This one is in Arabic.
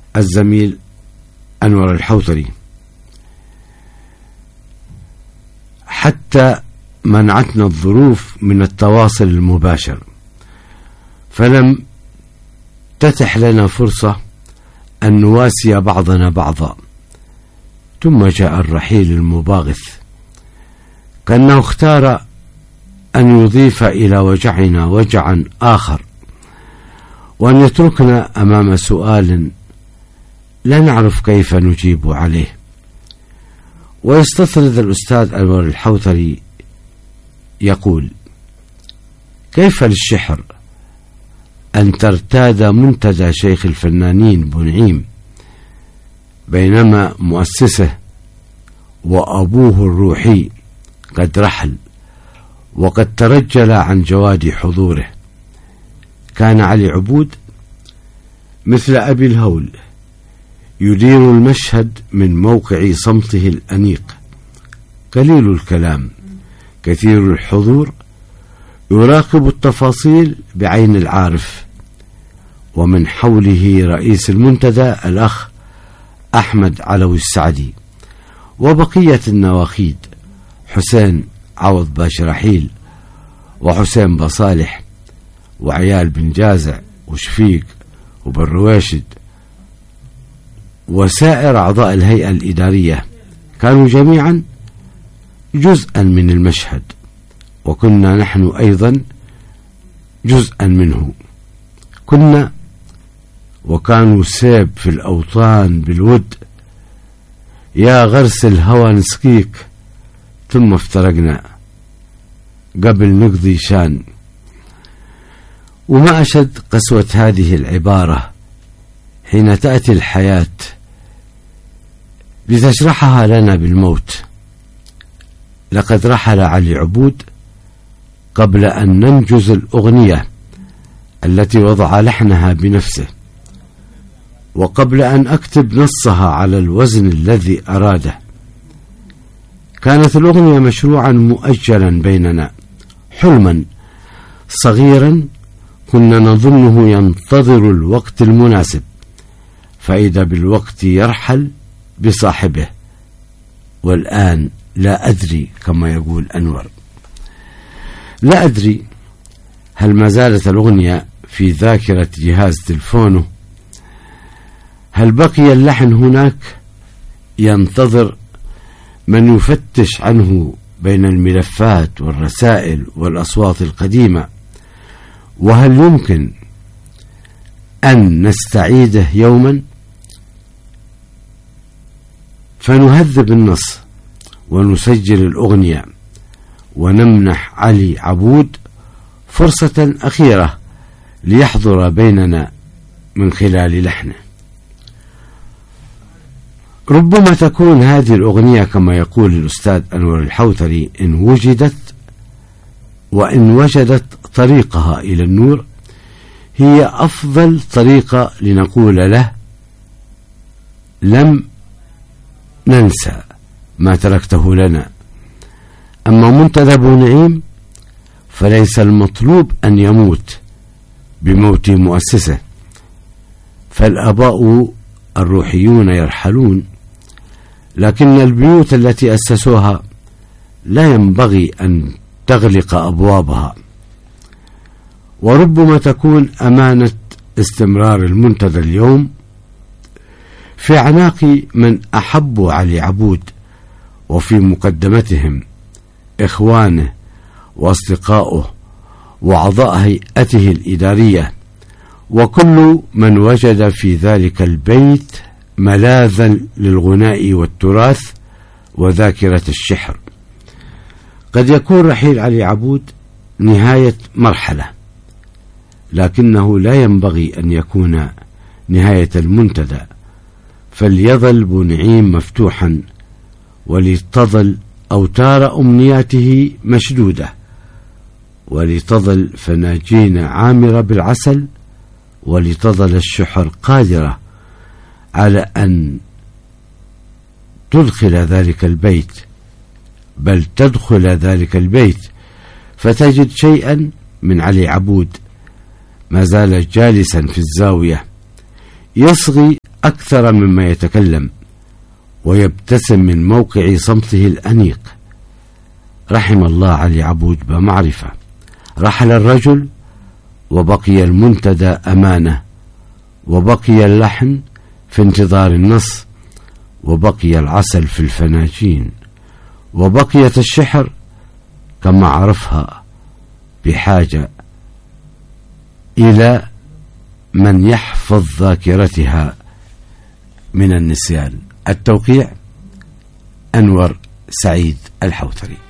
الزميل أنور الحوتري، حتى منعتنا الظروف من التواصل المباشر، فلم تتح لنا فرصة أن نواسي بعضنا بعضا. ثم جاء الرحيل المباغث، كأنه اختار أن يضيف إلى وجعنا وجعا آخر، وأن يتركنا أمام سؤال لا نعرف كيف نجيب عليه. ويستطرد الأستاذ أنور الحوتري يقول: كيف للشحر أن ترتاد منتدى شيخ الفنانين بنعيم بينما مؤسسه وأبوه الروحي قد رحل وقد ترجل عن جواد حضوره؟ كان علي عبود مثل أبي الهول يدير المشهد من موقع صمته الأنيق، قليل الكلام كثير الحضور، يراقب التفاصيل بعين العارف. ومن حوله رئيس المنتدى الأخ أحمد علوي السعدي، وبقية النواخيد حسين عوض باشرحيل وحسين بصالح وعيال بن جازع وشفيق وبرواشد وسائر أعضاء الهيئة الإدارية، كانوا جميعا جزءا من المشهد، وكنا نحن أيضا جزءا منه. كنا وكانوا سيب في الأوطان بالود، يا غرس الهوى نسقيك ثم افترقنا قبل نقضي شان. وما أشد قسوة هذه العبارة حين تأتي الحياة لتشرحها لنا بالموت. لقد رحل علي عبود قبل أن ننجز الأغنية التي وضع لحنها بنفسه، وقبل أن أكتب نصها على الوزن الذي أراده. كانت الأغنية مشروعا مؤجلا بيننا، حلما صغيرا كنا نظنه ينتظر الوقت المناسب، فإذا بالوقت يرحل بصاحبه. والآن لا أدري، كما يقول أنور، لا أدري هل ما زالت الأغنية في ذاكرة جهاز تلفونه، هل بقي اللحن هناك ينتظر من يفتش عنه بين الملفات والرسائل والأصوات القديمة، وهل يمكن أن نستعيده يوما فنهذب النص ونسجل الأغنية ونمنح علي عبود فرصة أخيرة ليحضر بيننا من خلال لحنه. ربما تكون هذه الأغنية كما يقول الأستاذ أنور الحوتري وإن وجدت طريقها إلى النور هي أفضل طريقة لنقول له لم ننسى ما تركته لنا. أما منتدى بنعيم فليس المطلوب أن يموت بموت مؤسسه، فالآباء الروحيون يرحلون، لكن البيوت التي أسسوها لا ينبغي أن تغلق أبوابها. وربما تكون أمانة استمرار المنتدى اليوم في أعناق من أحبوا علي عبود، وفي مقدمتهم إخوانه وأصدقائه وأعضاء هيئته الإدارية، وكل من وجد في ذلك البيت ملاذا للغناء والتراث وذاكرة الشحر. قد يكون رحيل علي عبود نهاية مرحلة، لكنه لا ينبغي أن يكون نهاية المنتدى، فليظل بنعيم مفتوحا، ولتظل أوتار أمنياته مشدودة، ولتظل فناجين عامرة بالعسل، ولتظل الشحر قادرة على أن تدخل ذلك البيت، بل تدخل ذلك البيت فتجد شيئا من علي عبود ما زال جالسا في الزاوية يصغي أكثر مما يتكلم، ويبتسم من موقع صمته الأنيق. رحم الله علي عبود بمعرفة. رحل الرجل وبقي المنتدى أمانة، وبقي اللحن في انتظار النص، وبقي العسل في الفناجين، وبقيت الشحر كما عرفها بحاجة إلى من يحفظ ذاكرتها من النسيان. التوقيع أنور سعيد الحوتري.